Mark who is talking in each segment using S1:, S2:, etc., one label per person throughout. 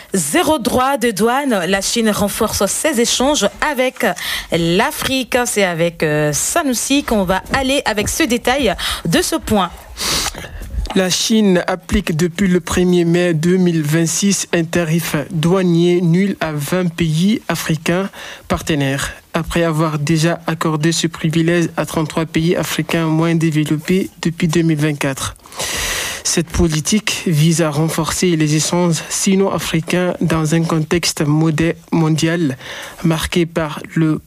S1: Zéro droit de douane, la Chine renforce ses échanges avec l'Afrique. C'est avec Sanoussi qu'on va aller avec ce détail de ce point.
S2: La Chine applique depuis le 1er mai 2026 un tarif douanier nul à 20 pays africains partenaires, après avoir déjà accordé ce privilège à 33 pays africains moins développés depuis 2024. Cette politique vise à renforcer les échanges sino-africains dans un contexte mondial marqué par le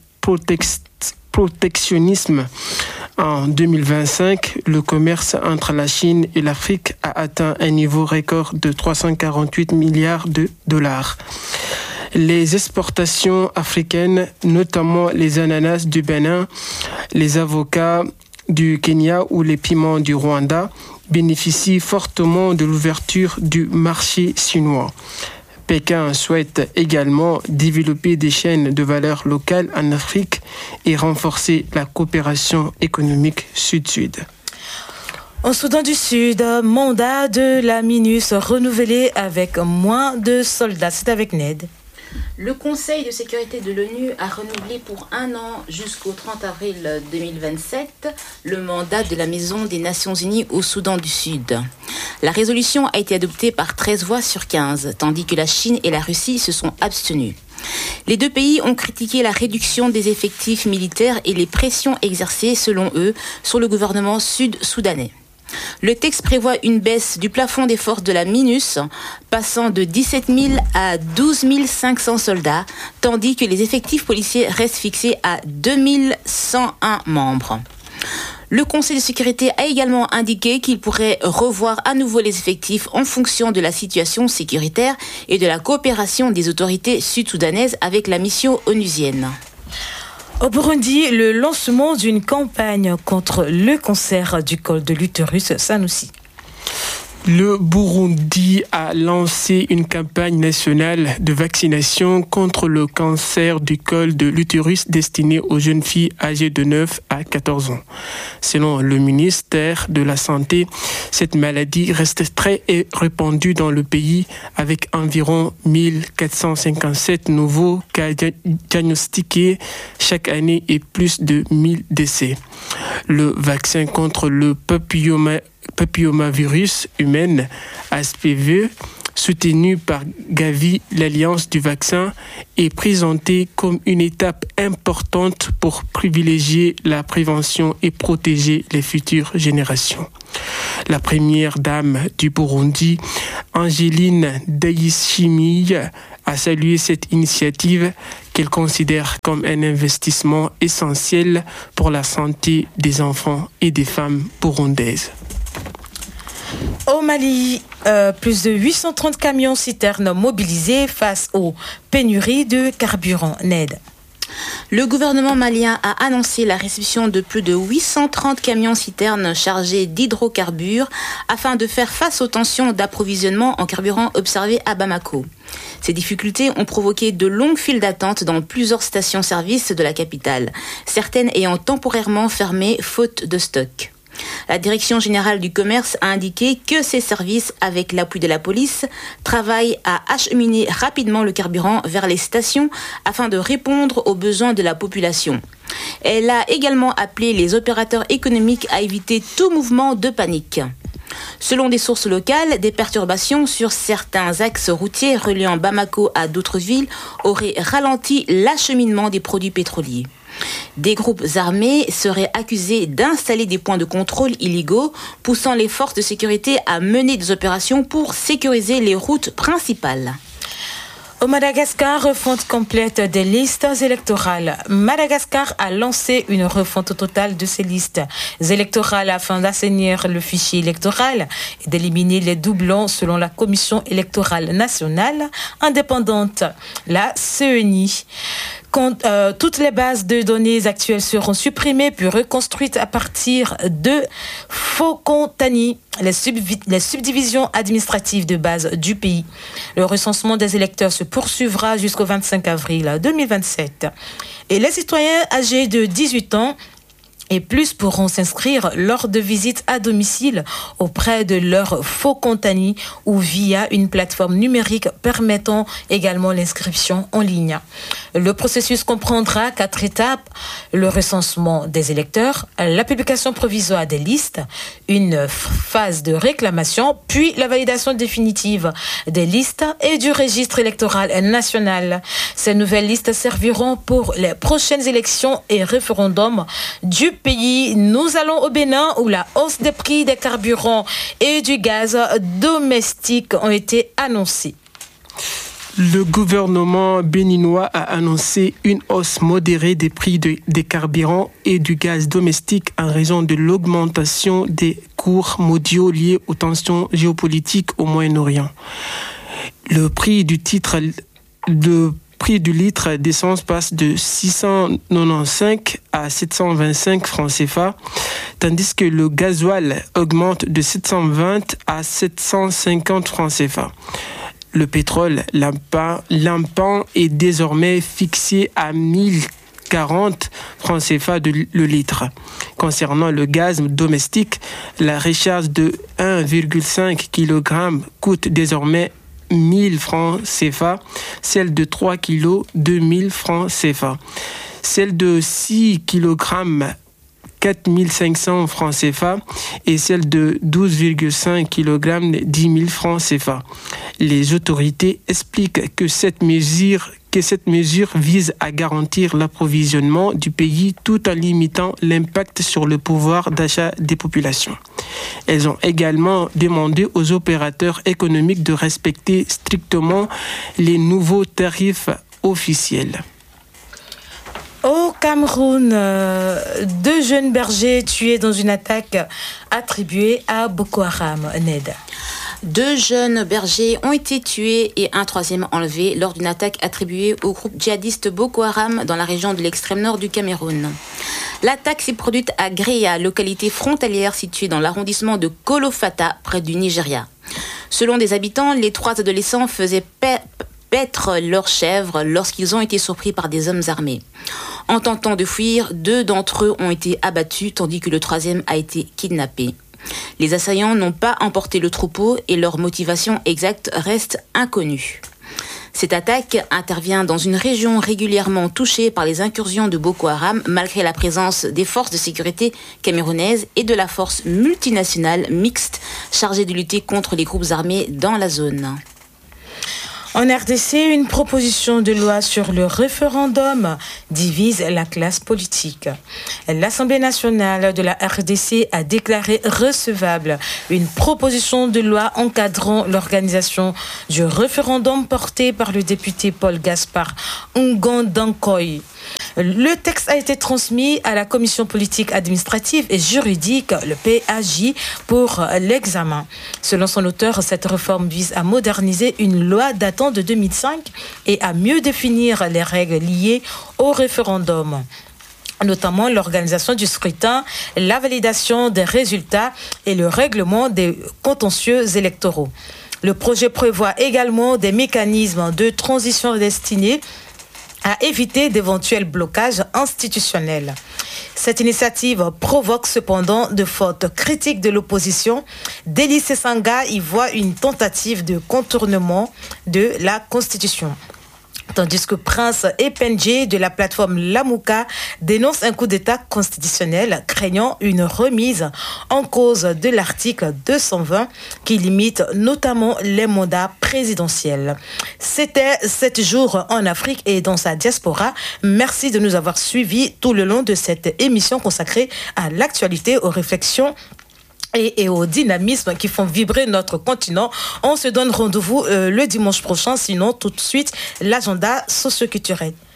S2: protectionnisme. En 2025, le commerce entre la Chine et l'Afrique a atteint un niveau record de 348 milliards de dollars. Les exportations africaines, notamment les ananas du Bénin, les avocats du Kenya ou les piments du Rwanda, bénéficient fortement de l'ouverture du marché chinois. Pékin souhaite également développer des chaînes de valeur locales en Afrique et renforcer la coopération économique Sud-Sud.
S1: Au Soudan du Sud, mandat de la MINUS renouvelé avec moins de soldats. C'est avec Ned.
S3: Le Conseil de sécurité de l'ONU a renouvelé pour 1 an jusqu'au 30 avril 2027 le mandat de la Maison des Nations Unies au Soudan du Sud. La résolution a été adoptée par 13 voix sur 15, tandis que la Chine et la Russie se sont abstenus. Les deux pays ont critiqué la réduction des effectifs militaires et les pressions exercées, selon eux, sur le gouvernement sud-soudanais. Le texte prévoit une baisse du plafond des forces de la MINUS, passant de 17 000 à 12 500 soldats, tandis que les effectifs policiers restent fixés à 2 101 membres. Le Conseil de sécurité a également indiqué qu'il pourrait revoir à nouveau les effectifs en fonction de la situation sécuritaire et de la coopération des autorités sud-soudanaises avec la mission onusienne.
S1: Au Burundi, le lancement d'une campagne contre le cancer du col de l'utérus, Sanoussi.
S2: Le Burundi a lancé une campagne nationale de vaccination contre le cancer du col de l'utérus destinée aux jeunes filles âgées de 9 à 14 ans. Selon le ministère de la Santé, cette maladie reste très répandue dans le pays avec environ 1457 nouveaux cas diagnostiqués chaque année et plus de 1000 décès. Le vaccin contre le papillomavirus humain, HPV, soutenu par Gavi, l'Alliance du vaccin, est présenté comme une étape importante pour privilégier la prévention et protéger les futures générations. La première dame du Burundi, Angeline Ndayishimiye, a salué cette initiative qu'elle considère comme un investissement essentiel pour la santé des enfants et des femmes burundaises.
S1: Au Mali, plus de 830 camions-citernes mobilisés face aux pénuries de carburant. Ned.
S3: Le gouvernement malien a annoncé la réception de plus de 830 camions-citernes chargés d'hydrocarbures afin de faire face aux tensions d'approvisionnement en carburant observées à Bamako. Ces difficultés ont provoqué de longues files d'attente dans plusieurs stations-service de la capitale, certaines ayant temporairement fermé faute de stock. La Direction générale du commerce a indiqué que ces services, avec l'appui de la police, travaillent à acheminer rapidement le carburant vers les stations afin de répondre aux besoins de la population. Elle a également appelé les opérateurs économiques à éviter tout mouvement de panique. Selon des sources locales, des perturbations sur certains axes routiers reliant Bamako à d'autres villes auraient ralenti l'acheminement des produits pétroliers. Des groupes armés seraient accusés d'installer des points de contrôle illégaux, poussant les forces de sécurité à mener des opérations pour sécuriser les routes principales.
S1: Au Madagascar, refonte complète des listes électorales. Madagascar a lancé une refonte totale de ses listes électorales afin d'assainir le fichier électoral et d'éliminer les doublons selon la Commission électorale nationale indépendante, la CENI. Toutes les bases de données actuelles seront supprimées puis reconstruites à partir de Fokontany, les subdivisions administratives de base du pays. Le recensement des électeurs se poursuivra jusqu'au 25 avril 2027. Et les citoyens âgés de 18 ans et plus pourront s'inscrire lors de visites à domicile auprès de leur faux compagnie ou via une plateforme numérique permettant également l'inscription en ligne. Le processus comprendra 4 étapes: le recensement des électeurs, la publication provisoire des listes, une phase de réclamation, puis la validation définitive des listes et du registre électoral national. Ces nouvelles listes serviront pour les prochaines élections et référendums du pays. Nous allons au Bénin où la hausse des prix des carburants et du gaz domestique ont été annoncés.
S2: Le gouvernement béninois a annoncé une hausse modérée des prix des carburants et du gaz domestique en raison de l'augmentation des cours mondiaux liés aux tensions géopolitiques au Moyen-Orient. Le prix du litre d'essence passe de 695 à 725 francs CFA, tandis que le gasoil augmente de 720 à 750 francs CFA. Le pétrole lampant est désormais fixé à 1040 francs CFA le litre. Concernant le gaz domestique, la recharge de 1,5 kg coûte désormais 1000 francs CFA, celle de 3 kg 2000 francs CFA, celle de 6 kg 4500 francs CFA et celle de 12,5 kg 10 000 francs CFA. Les autorités expliquent que cette mesure vise à garantir l'approvisionnement du pays tout en limitant l'impact sur le pouvoir d'achat des populations. Elles ont également demandé aux opérateurs économiques de respecter strictement les nouveaux tarifs officiels.
S1: Au Cameroun, 2 jeunes bergers tués dans une attaque attribuée à Boko Haram. Ned.
S3: 2 jeunes bergers ont été tués et un 3e enlevé lors d'une attaque attribuée au groupe djihadiste Boko Haram dans la région de l'extrême nord du Cameroun. L'attaque s'est produite à Gréa, localité frontalière située dans l'arrondissement de Kolofata, près du Nigeria. Selon des habitants, les 3 adolescents faisaient paître leurs chèvres lorsqu'ils ont été surpris par des hommes armés. En tentant de fuir, 2 d'entre eux ont été abattus tandis que le 3e a été kidnappé. Les assaillants n'ont pas emporté le troupeau et leur motivation exacte reste inconnue. Cette attaque intervient dans une région régulièrement touchée par les incursions de Boko Haram malgré la présence des forces de sécurité camerounaises et de la force multinationale mixte chargée de lutter contre les groupes armés dans la zone.
S1: En RDC, une proposition de loi sur le référendum divise la classe politique. L'Assemblée nationale de la RDC a déclaré recevable une proposition de loi encadrant l'organisation du référendum portée par le député Paul Gaspard Ngondankoy. Le texte a été transmis à la commission politique administrative et juridique, le PAJ, pour l'examen. Selon son auteur, cette réforme vise à moderniser une loi datant de 2005 et à mieux définir les règles liées au référendum, notamment l'organisation du scrutin, la validation des résultats et le règlement des contentieux électoraux. Le projet prévoit également des mécanismes de transition destinés à éviter d'éventuels blocages institutionnels. Cette initiative provoque cependant de fortes critiques de l'opposition. Délice Sanga y voit une tentative de contournement de la Constitution. Tandis que Prince Epenje de la plateforme Lamouka dénonce un coup d'État constitutionnel craignant une remise en cause de l'article 220 qui limite notamment les mandats présidentiels. C'était 7 jours en Afrique et dans sa diaspora. Merci de nous avoir suivis tout le long de cette émission consacrée à l'actualité, aux réflexions et au dynamisme qui font vibrer notre continent. On se donne rendez-vous le dimanche prochain, sinon tout de suite l'agenda socio-culturel.